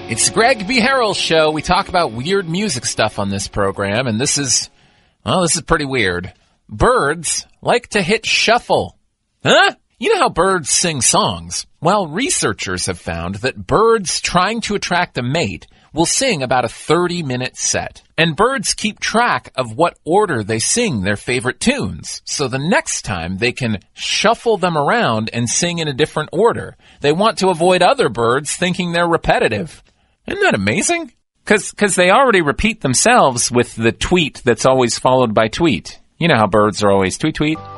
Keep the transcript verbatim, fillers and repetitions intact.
It's Greg B. Harrell's show. We talk about weird music stuff on this program, and this is, well, this is pretty weird. Birds like to hit shuffle. Huh? You know how birds sing songs? Well, researchers have found that birds trying to attract a mate will sing about a thirty-minute set. And birds keep track of what order they sing their favorite tunes. So the next time they can shuffle them around and sing in a different order. They want to avoid other birds thinking they're repetitive. Isn't that amazing? Because because they already repeat themselves with the tweet that's always followed by tweet. You know how birds are always tweet, tweet.